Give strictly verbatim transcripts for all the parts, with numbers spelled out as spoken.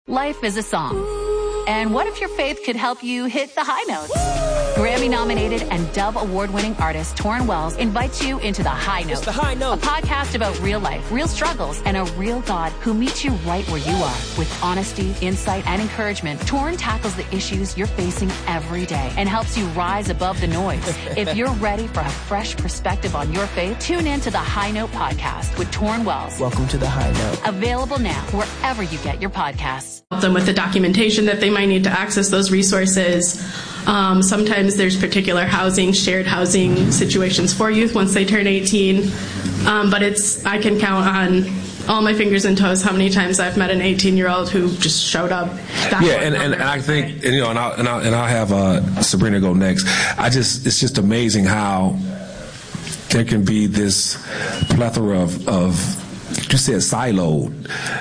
Life is a song. And what if your faith could help you hit the high notes? Grammy-nominated and Dove Award-winning artist Torrin Wells invites you into The High Note. It's The High Note. A podcast about real life, real struggles, and a real God who meets you right where you are. With honesty, insight, and encouragement, Torrin tackles the issues you're facing every day and helps you rise above the noise. If you're ready for a fresh perspective on your faith, tune in to The High Note podcast with Torrin Wells. Welcome to The High Note. Available now wherever you get your podcasts. Help them with the documentation that they might need to access those resources. Um, sometimes there's particular housing, shared housing situations for youth once they turn eighteen. Um, but it's I can count on all my fingers and toes how many times I've met an eighteen-year-old who just showed up. Yeah, and, and, and I think, and, you know, and I'll, and I'll, and I'll have uh, Sabrina go next. I just, it's just amazing how there can be this plethora of, of you said siloed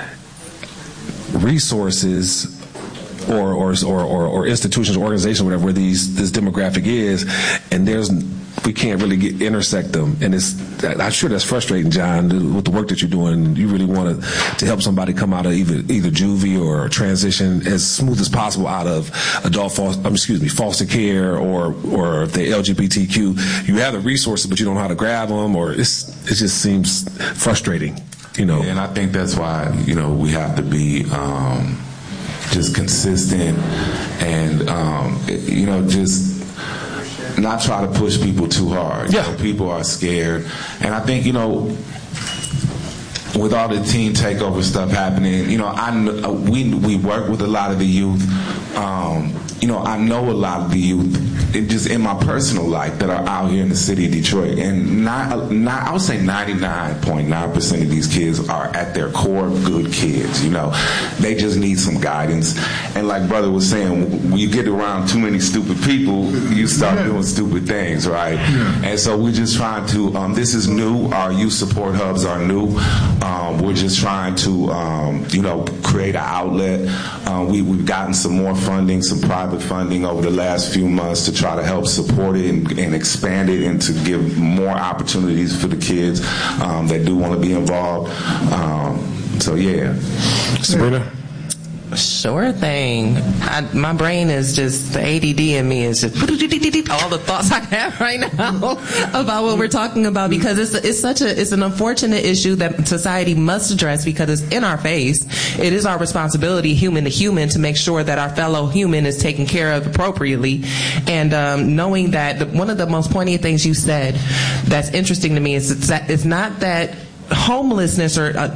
resources or or or, or, or institutions, organizations, whatever, where these this demographic is, and there's we can't really get intersect them, and it's I'm sure that's frustrating, John, with the work that you're doing. You really want to to help somebody come out of either either juvie or transition as smooth as possible out of adult foster, um, excuse me, foster care or or the L G B T Q. You have the resources, but you don't know how to grab them, or it's it just seems frustrating, you know. And I think that's why you know we have to be. Um, just consistent and um, you know just not try to push people too hard. Yeah. You know, people are scared, and I think you know with all the teen takeover stuff happening, you know I we we work with a lot of the youth. Um, you know I know a lot of the youth. It just in my personal life that are out here in the city of Detroit, and not, not I would say ninety-nine point nine percent of these kids are at their core good kids. You know, they just need some guidance. And like brother was saying, when you get around too many stupid people, you start yeah. doing stupid things, right? Yeah. And so we're just trying to. Um, this is new. Our youth support hubs are new. Um, we're just trying to, um, you know, create an outlet. Uh, we, we've gotten some more funding, some private funding over the last few months to try to help support it and, and expand it and to give more opportunities for the kids um, that do want to be involved. Um, so, yeah. Sabrina? Sure thing. I, my brain is just, the A D D in me is just all the thoughts I have right now about what we're talking about, because it's it's such a it's an unfortunate issue that society must address, because it's in our face. It is our responsibility, human to human, to make sure that our fellow human is taken care of appropriately. And um, knowing that the, one of the most poignant things you said that's interesting to me is it's, that it's not that homelessness or uh,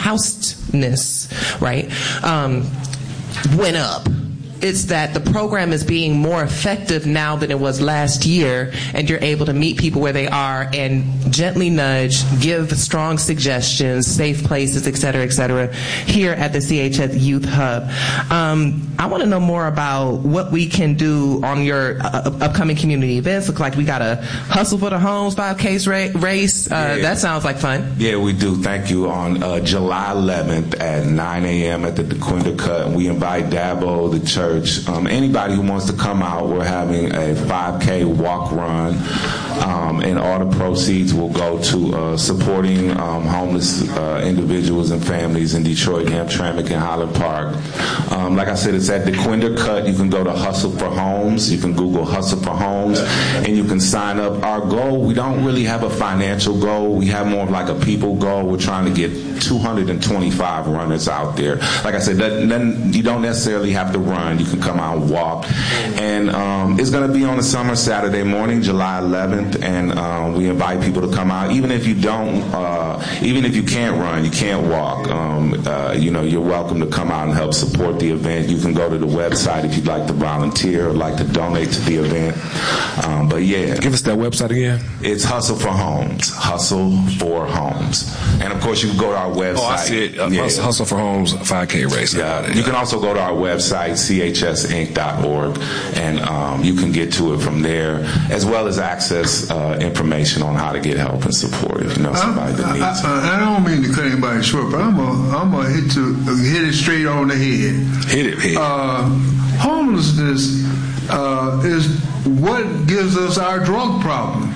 unhousedness, right, um, went up. It's that the program is being more effective now than it was last year, and you're able to meet people where they are and gently nudge, give strong suggestions, safe places, et cetera, et cetera, here at the C H S Youth Hub. Um, I want to know more about what we can do on your uh, upcoming community events. Look like we got a Hustle for the Homes five K race. Uh, yeah. That sounds like fun. Yeah, we do. Thank you. On uh, July eleventh at nine a.m. at the DeQuinda Cut, and we invite Dabo, the church, Um, anybody who wants to come out. We're having a five K walk run, um, and all the proceeds will go to uh, supporting um, homeless uh, individuals and families in Detroit, Hamtramck, and Highland Park. Um, like I said, it's at the DeQuinda Cut. You can go to Hustle for Homes. You can Google Hustle for Homes, and you can sign up. Our goal, we don't really have a financial goal. We have more of like a people goal. We're trying to get two hundred twenty-five runners out there. Like I said, that, then you don't necessarily have to run. You can come out and walk. And um, it's going to be on a summer Saturday morning, July eleventh, and um, we invite people to come out. Even if you don't, uh, even if you can't run, you can't walk, um, uh, you know, you're welcome to come out and help support the event. You can go to the website if you'd like to volunteer or like to donate to the event. Um, but yeah. Give us that website again. It's Hustle for Homes. Hustle for Homes. And of course, you can go to our website. Oh, I see it. Uh, yeah. Hustle for Homes five K race. Yeah. You can also go to our website, C H S inc dot org, and um, you can get to it from there, as well as access uh, information on how to get help and support if you know somebody that needs it. I, I, I don't mean to cut anybody short, but I'm gonna I'm gonna hit to hit it straight on the head. Hit it, hit. Uh, homelessness uh, is what gives us our drug problem,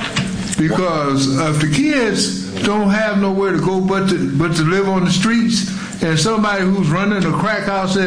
because if the kids don't have nowhere to go but to but to live on the streets, and somebody who's running a crack house